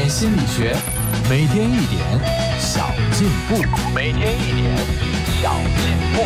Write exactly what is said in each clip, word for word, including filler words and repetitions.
心理学，每天一点小进步，每天一点小进步。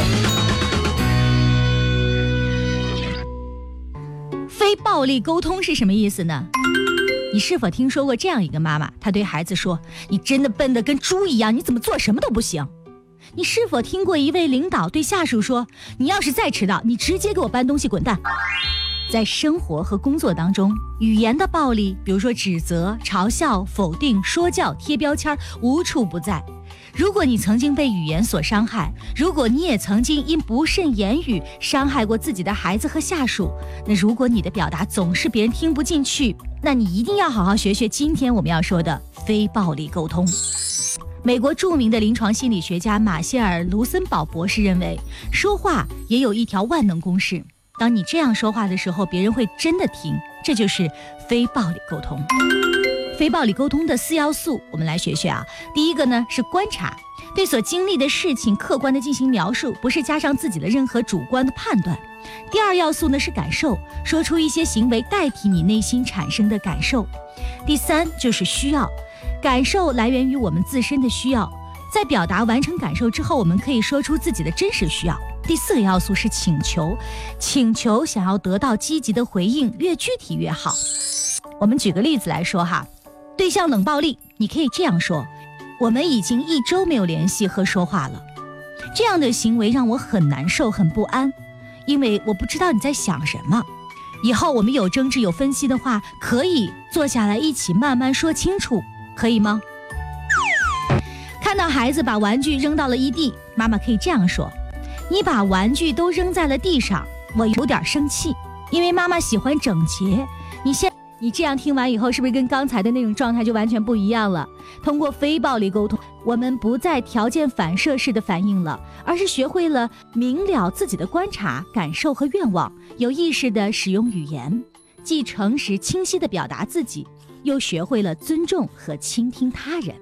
非暴力沟通是什么意思呢？你是否听说过这样一个妈妈，她对孩子说：“你真的笨得跟猪一样，你怎么做什么都不行？”你是否听过一位领导对下属说：“你要是再迟到，你直接给我搬东西滚蛋？”在生活和工作当中，语言的暴力，比如说指责、嘲笑、否定、说教、贴标签，无处不在。如果你曾经被语言所伤害，如果你也曾经因不慎言语伤害过自己的孩子和下属，那如果你的表达总是别人听不进去，那你一定要好好学学今天我们要说的非暴力沟通。美国著名的临床心理学家马歇尔·卢森堡博士认为，说话也有一条万能公式，当你这样说话的时候，别人会真的听，这就是非暴力沟通。非暴力沟通的四要素，我们来学学啊。第一个呢是观察，对所经历的事情客观的进行描述，不是加上自己的任何主观的判断。第二要素呢是感受，说出一些行为代替你内心产生的感受。第三就是需要，感受来源于我们自身的需要，在表达完成感受之后，我们可以说出自己的真实需要。第四个要素是请求，请求想要得到积极的回应，越具体越好。我们举个例子来说哈，对象冷暴力，你可以这样说：我们已经一周没有联系和说话了，这样的行为让我很难受很不安，因为我不知道你在想什么。以后我们有争执有分析的话，可以坐下来一起慢慢说清楚，可以吗？看到孩子把玩具扔到了一地，妈妈可以这样说：你把玩具都扔在了地上，我有点生气，因为妈妈喜欢整洁。你现你这样听完以后，是不是跟刚才的那种状态就完全不一样了？通过非暴力沟通，我们不再条件反射式的反应了，而是学会了明了自己的观察、感受和愿望，有意识地使用语言，既诚实清晰地表达自己，又学会了尊重和倾听他人。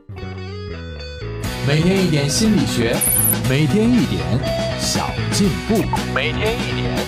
每天一点心理学，每天一点小进步，每天一点